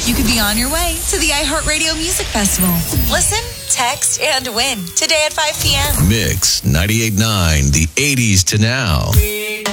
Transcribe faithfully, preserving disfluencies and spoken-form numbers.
you could be on your way to the iHeartRadio Music Festival. Listen, text, and win today at five p.m. Mix ninety-eight point nine, the eighties to now.